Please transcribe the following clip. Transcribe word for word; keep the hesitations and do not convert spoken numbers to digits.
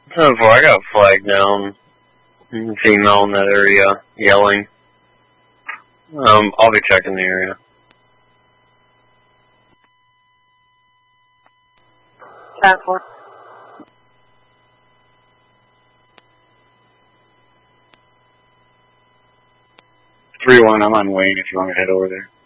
ten four, I got a flag down. Female in that area yelling. Um, I'll be checking the area. ten four. three one, I'm on Wayne if you want to head over there.